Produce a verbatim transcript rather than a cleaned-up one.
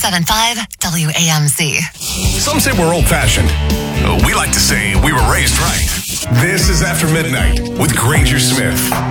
seven five W A M C. Some say we're old-fashioned. We like to say we were raised right. This is After Midnight with Granger Smith.